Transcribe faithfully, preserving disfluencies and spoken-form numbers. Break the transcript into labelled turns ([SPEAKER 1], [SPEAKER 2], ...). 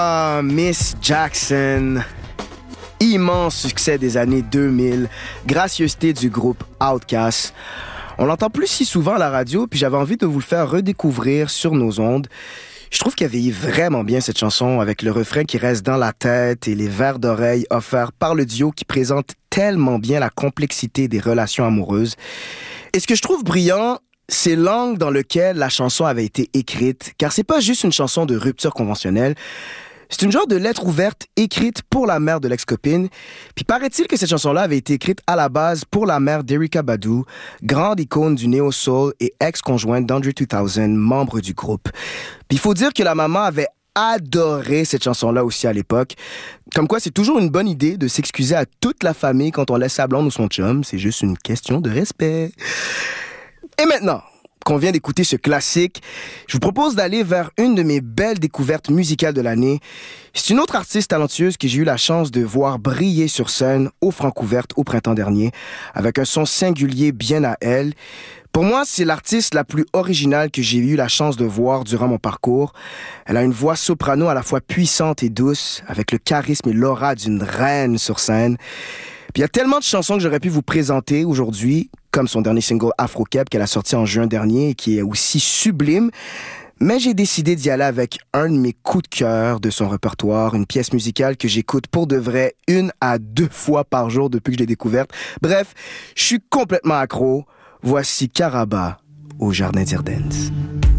[SPEAKER 1] Ah, Miss Jackson. Immense succès des années deux mille, gracieuseté du groupe Outkast. On l'entend plus si souvent à la radio, puis j'avais envie de vous le faire redécouvrir sur nos ondes. Je trouve qu'elle vieillit vraiment bien cette chanson, avec le refrain qui reste dans la tête et les verres d'oreille offerts par le duo qui présente tellement bien la complexité des relations amoureuses. Et ce que je trouve brillant, c'est l'angle dans lequel la chanson avait été écrite, car c'est pas juste une chanson de rupture conventionnelle. C'est une genre de lettre ouverte écrite pour la mère de l'ex-copine. Puis paraît-il que cette chanson-là avait été écrite à la base pour la mère d'Erykah Badu, grande icône du néo-soul et ex-conjointe d'André deux mille, membre du groupe. Puis il faut dire que la maman avait adoré cette chanson-là aussi à l'époque. Comme quoi, c'est toujours une bonne idée de s'excuser à toute la famille quand on laisse sa blonde ou son chum. C'est juste une question de respect. Et maintenant qu'on vient d'écouter ce classique, je vous propose d'aller vers une de mes belles découvertes musicales de l'année. C'est une autre artiste talentueuse que j'ai eu la chance de voir briller sur scène au Francouverte au printemps dernier, avec un son singulier bien à elle. Pour moi, c'est l'artiste la plus originale que j'ai eu la chance de voir durant mon parcours. Elle a une voix soprano à la fois puissante et douce, avec le charisme et l'aura d'une reine sur scène. Puis il y a tellement de chansons que j'aurais pu vous présenter aujourd'hui, comme son dernier single Afro Cap qu'elle a sorti en juin dernier et qui est aussi sublime. Mais j'ai décidé d'y aller avec un de mes coups de cœur de son répertoire, une pièce musicale que j'écoute pour de vrai une à deux fois par jour depuis que je l'ai découverte. Bref, je suis complètement accro. Voici Karaba au Jardin d'Irden's.